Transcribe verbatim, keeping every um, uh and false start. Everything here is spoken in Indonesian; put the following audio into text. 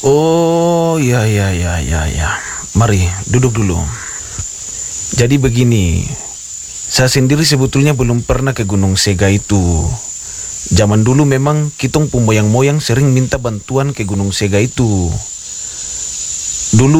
Oh, ya, ya, ya, ya, ya. Mari, duduk dulu. Jadi begini, saya sendiri sebetulnya belum pernah ke Gunung Sega itu. Zaman dulu memang kitong pemoyang-moyang sering minta bantuan ke Gunung Sega itu. Dulu